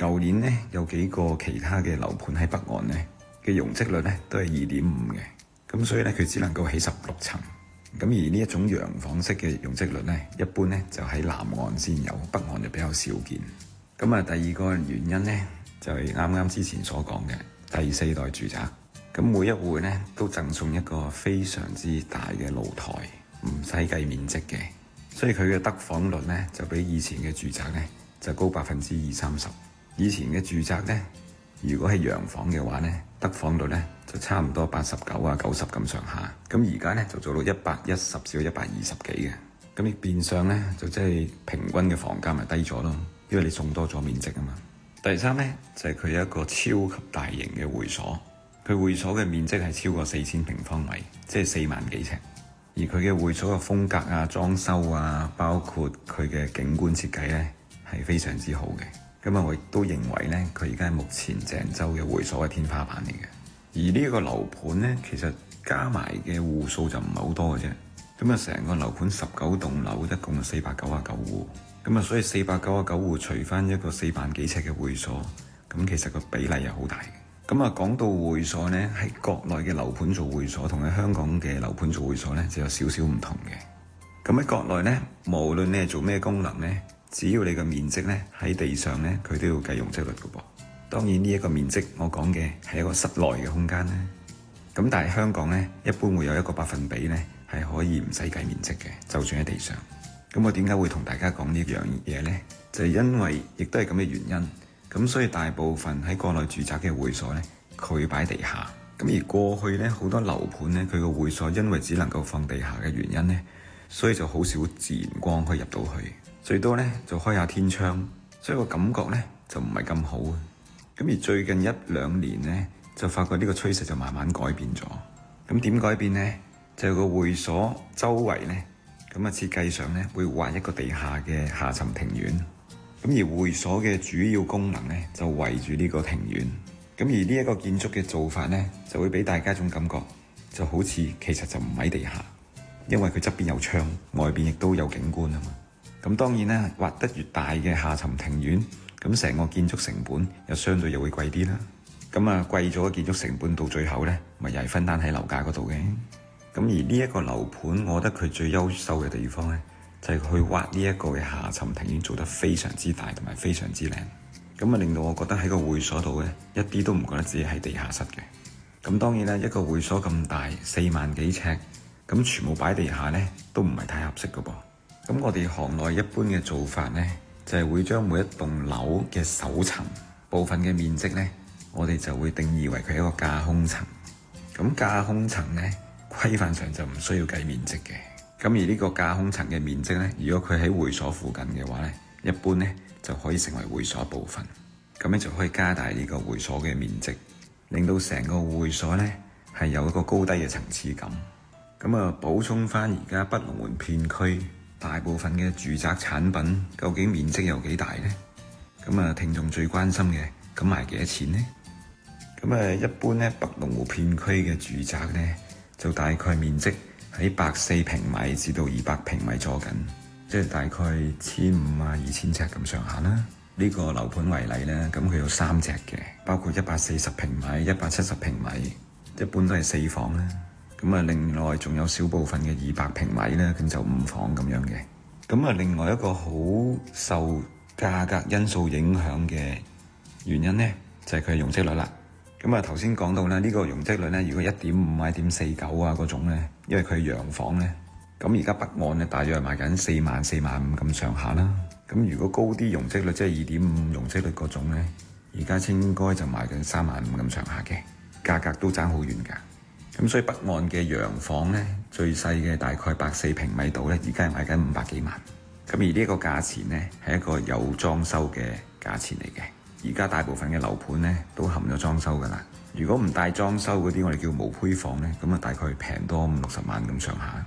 舊年呢，有幾個其他嘅樓盤喺北岸呢嘅容積率呢都係2.5嘅，咁所以呢，佢只能夠起16層。咁而呢一種洋房式嘅容積率呢，一般呢就喺南岸先有，北岸就比較少見。咁啊，第二個原因呢，就係啱啱之前所講嘅第四代住宅。咁每一戶呢都贈送一個非常之大嘅露台，唔使計面積嘅，所以佢嘅得房率呢就比以前嘅住宅呢就高20-30%。以前嘅住宅呢，如果係洋房嘅話呢，得房率呢就差唔多89-90咁上下。咁而家呢就做到110至120幾嘅，咁亦變相呢就即係平均嘅房價咪低咗咯，因為你送多咗面積啊嘛。第三呢，就係佢有一個超級大型嘅會所，佢會所嘅面積係超過4000平方米，即係4萬幾尺。而佢嘅會所嘅風格啊、裝修啊，包括佢嘅景觀設計呢，係非常之好嘅。咁啊，我亦都認為呢，佢而家係目前鄭州嘅會所嘅天花板嚟嘅。而呢一個樓盤呢，其實加埋嘅戶數就唔係好多嘅啫。咁啊，成個樓盤19棟樓，一共499戶。咁啊，所以499戶除翻一個4萬幾尺嘅會所，咁其實個比例係好大嘅。咁啊，講到會所呢，喺國內嘅樓盤做會所同喺香港嘅樓盤做會所呢，就有少少唔同嘅。咁喺國內呢，無論你係做咩功能呢，只要你嘅面積呢喺地上呢，佢都要計容積率嘅噃。當然呢一個面積我講嘅係一個室內嘅空間咧。咁但係香港呢，一般會有一個百分比呢係可以唔使計面積嘅，就算喺地上。咁我點解會同大家講呢樣嘢呢？就係因為亦都係咁嘅原因。咁所以大部分喺國內住宅嘅會所呢，佢會擺地下。咁而過去呢，好多樓盤呢，佢個會所因為只能夠放地下嘅原因呢，所以就好少自然光可以入到去，最多呢就開下天窗，所以個感覺呢就唔係咁好。咁而最近1-2年呢，就發覺呢個趨勢就慢慢改變咗。咁點改變呢？就係個會所周圍呢，咁啊設計上呢會挖一個地下嘅下沉庭院。咁而會所嘅主要功能呢，就圍住呢個庭院。咁而呢一個建築嘅做法呢，就會俾大家一種感覺，就好似其實就唔喺地下，因為佢側邊有窗，外邊亦都有景觀啊嘛。咁當然啦，挖得越大嘅下沉庭院，咁成個建築成本又相對又會貴啲啦。咁啊貴咗嘅建築成本到最後呢，咪又係分擔喺樓價嗰度嘅。咁而呢一個樓盤，我覺得佢最優秀嘅地方呢，就係去挖呢一個嘅下沉庭院做得非常之大同埋非常之靚，咁啊令到我覺得喺個會所度呢，一啲都唔覺得自己喺地下室嘅。咁當然啦，一個會所咁大4萬幾尺，咁全部擺地下呢，都唔係太合適㗎噃。咁我哋行內一般嘅做法呢，就係會將每一棟樓嘅首層部分嘅面積呢，我哋就會定義為佢係一個架空層。咁架空層呢，規範上就唔需要計面積嘅。咁而呢個架空層嘅面積呢，如果佢喺會所附近嘅話呢，一般呢就可以成為會所部分。咁咧就可以加大呢個會所嘅面積，令到成個會所呢係有一個高低嘅層次感。咁啊，補充翻而家北龍門片區大部分嘅住宅產品究竟面積有幾大呢？咁啊，聽眾最關心嘅，咁賣幾多錢呢？咁啊，一般呢，北龍湖片區嘅住宅呢，就大概面積喺140平米至到200平米左緊，即係大概1500-2000尺咁上下啦。呢個樓盤為例呢，咁佢有3隻嘅，包括140平米、170平米，一般都係4房啦。咁啊，另外仲有少部分嘅200平米啦，咁就5房咁樣嘅。咁啊，另外一個好受價格因素影響嘅原因呢，就係佢嘅容積率啦。咁啊，頭先講到啦，呢個容積率呢，如果1.5啊、1.49啊嗰種呢，因為佢係洋房呢，咁而家北岸呢，大約係賣緊4萬、4萬5咁上下啦。咁如果高啲容積率，即係2.5容積率嗰種呢，而家應該就賣緊3萬5咁上下嘅，價格都爭好遠㗎。咁所以北岸嘅洋房呢，最細嘅大概140平米度呢，而家係賣緊500幾萬。咁而呢一個價錢呢，係一個有裝修嘅價錢嚟嘅。而家大部分嘅樓盤呢，都含咗裝修㗎啦。如果唔帶裝修嗰啲，我哋叫無胚房呢，咁啊大概平多50-60萬咁上下。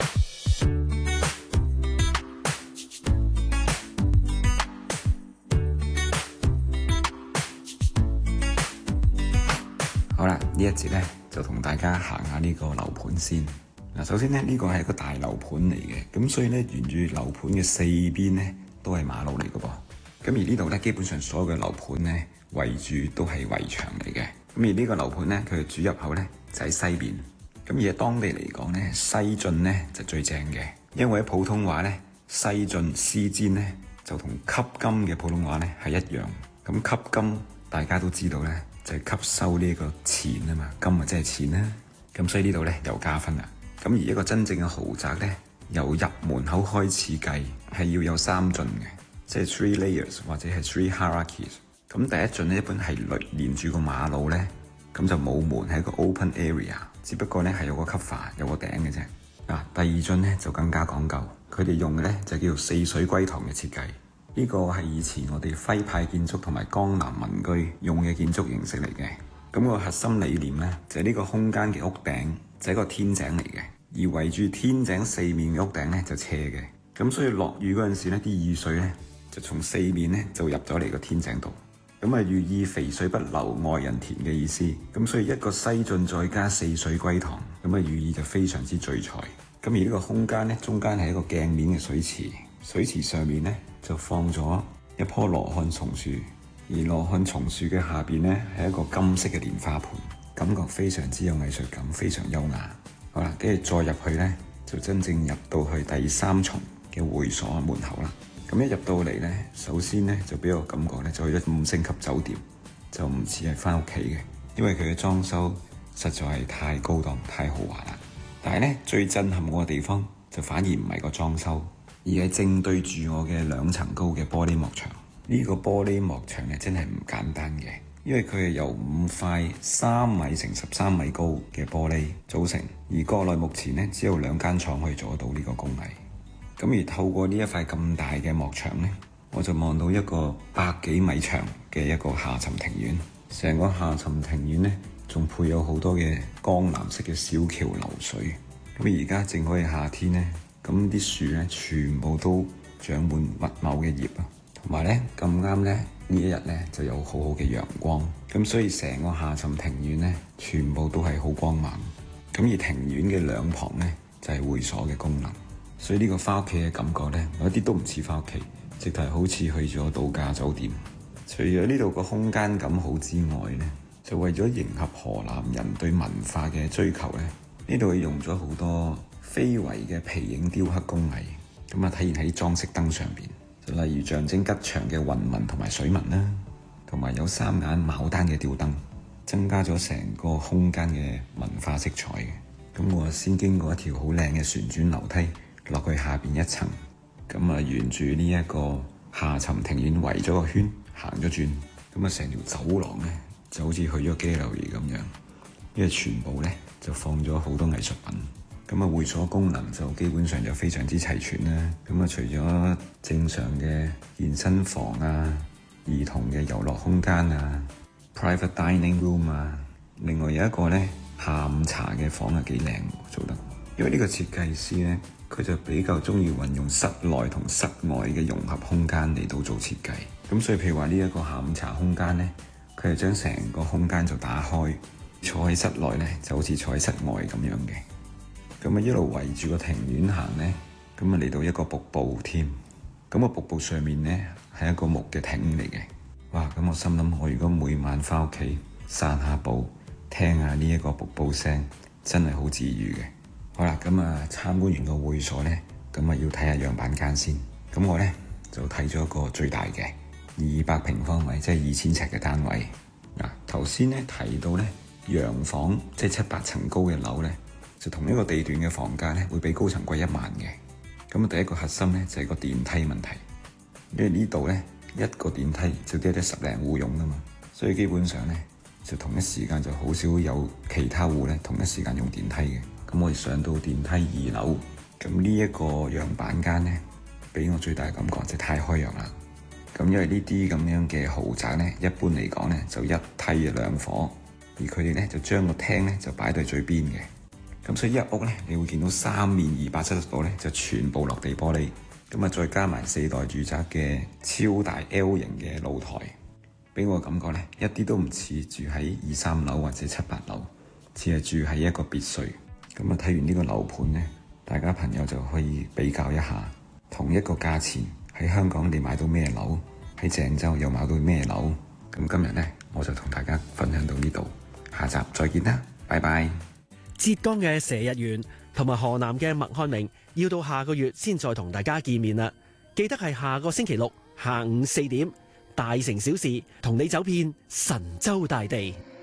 好啦，呢一節呢，就同大家行下呢個樓盤先。嗱，首先呢，呢個係一個大樓盤嚟嘅，咁所以呢，沿住樓盤嘅4邊呢，都係馬路嚟嘅噃。 咁而呢度呢，基本上所有嘅樓盤呢，圍住都係圍牆嚟嘅。咁而呢個樓盤呢，佢嘅主入口呢，就喺西邊。咁而喺當地嚟講呢，西進呢就最正嘅，因為喺普通話呢，西進絲氈呢就同吸金嘅普通話呢係一樣。咁吸金大家都知道呢，就係吸收呢個錢啊嘛，金啊即係錢啦。咁所以呢度呢又加分啦。咁而一個真正嘅豪宅呢，由入門口開始計係要有3進嘅，即係 three layers 或者係 three hierarchies。咁第一進呢，一般係連住個馬路呢，咁就冇門，係一個 open area。只不過咧係有個 cover 有個頂嘅啫。第二進咧就更加講究，佢哋用嘅咧就叫做四水歸堂嘅設計。呢個係以前我哋徽派建築同埋江南民居用嘅建築形式嚟嘅。咁個核心理念咧就係呢個空間嘅屋頂就係一個天井嚟嘅，而圍住天井四面嘅屋頂咧就斜嘅。咁所以落雨嗰陣時咧，啲雨水咧就從四面咧就入咗嚟個天井度。咁啊，寓意肥水不流外人田嘅意思。咁所以一個西進再加四水歸堂，咁啊寓意就非常之聚財。咁而呢個空間呢，中間係一個鏡面嘅水池，水池上面呢，就放咗一棵羅漢松樹，而羅漢松樹嘅下邊呢，係一個金色嘅蓮花盤，感覺非常之有藝術感，非常優雅。好啦，跟住再入去呢，就真正入到去第3重嘅會所門口啦。咁一入到嚟呢，首先呢就俾我感覺呢，就去咗5星級酒店，就唔似係返屋企嘅，因為佢嘅裝修實在係太高檔、太豪華啦。但係呢，最震撼我嘅地方就反而唔係個裝修，而係正對住我嘅2層高嘅玻璃幕牆。呢個玻璃幕牆呢，真係唔簡單嘅，因為佢係由5塊3米乘13米高嘅玻璃組成，而國內目前呢，只有2間廠可以做得到呢個工藝。咁而透過呢一塊咁大嘅幕牆呢，我就望到一個100幾米長嘅一個下沉庭院。成個下沉庭院呢，仲配有好多嘅江南式嘅小橋流水。咁而家正好係夏天呢，咁啲樹呢，全部都長滿密茂嘅葉啊，同埋呢，咁啱呢一日呢，就有好好嘅陽光。咁所以成個下沉庭院呢，全部都係好光猛。咁而庭院嘅兩旁呢，就係會所嘅功能。所以呢個返屋企嘅感覺呢，有一啲都唔似返屋企，直頭好似去咗度假酒店。除咗呢度個空間感好之外呢，就為咗迎合河南人對文化嘅追求呢，呢度用咗好多非遺嘅皮影雕刻工藝，咁啊體現喺裝飾燈上邊，就例如象徵吉祥嘅雲紋同埋水紋啦，同埋有3眼牡丹嘅吊燈，增加咗成個空間嘅文化色彩嘅。咁我先經過一條好靚嘅旋轉樓梯落去下邊1層，咁啊沿住呢一個下沉庭院圍咗個圈，行咗轉，咁啊成條走廊呢就好似去咗 gallery 咁樣，因為全部呢就放咗好多藝術品。咁啊會所功能就基本上就非常之齊全啦。咁啊除咗正常嘅健身房啊、兒童嘅遊樂空間啊、private dining room 啊，另外有一個呢下午茶嘅房啊幾靚做得，因為呢個設計師呢，佢就比較中意運用室內同室外嘅融合空間嚟到做設計。咁所以譬如話呢一個下午茶空間呢，佢係將成個空間就打開，坐喺室內呢就好似坐喺室外咁樣嘅。咁啊一路圍住個庭院行呢，咁啊嚟到一個瀑布添。咁個瀑布上面呢係一個木嘅艇嚟嘅。哇！咁我心諗，我如果每晚返屋企散下步，聽下呢一個瀑布聲，真係好治癒嘅。好啦，咁啊參觀完個會所呢，咁啊要睇下樣板間先。咁我呢，就睇咗一個最大嘅200平方米，即係2000尺嘅單位。嗱，頭先呢提到呢，洋房即係7、8層高嘅樓呢，就同一個地段嘅房價呢會比高層貴1萬嘅。咁啊第一個核心呢，就係個電梯問題，因為呢度呢，一個電梯就得10零戶用㗎嘛，所以基本上呢，就同一時間就好少有其他戶呢同一時間用電梯嘅。咁我哋上到電梯2樓，咁呢一個樣板間呢，俾我最大嘅感覺就太開揚啦。咁因為呢啲咁樣嘅豪宅呢，一般嚟講呢，就1梯2伙，而佢哋呢，就將個廳呢，就擺到最邊嘅。咁所以一屋呢，你會見到3面270度呢，就全部落地玻璃。咁啊再加埋4代住宅嘅超大 L 型嘅露台，俾我嘅感覺呢，一啲都唔似住喺2、3樓或者7、8樓，似係住喺一個別墅。咁啊睇完呢個樓盤呢，大家朋友就可以比較一下，同一個價錢喺香港你買到咩樓， 喺鄭州又買到咩樓。咁今日呢，我就同大家分享到呢度，下集再見啦，拜拜。 浙江嘅佘日元同埋河南嘅麥漢明要到下個月先再同大家見面啦，記得係下個星期六下午4點，大城小事同你走遍神州大地。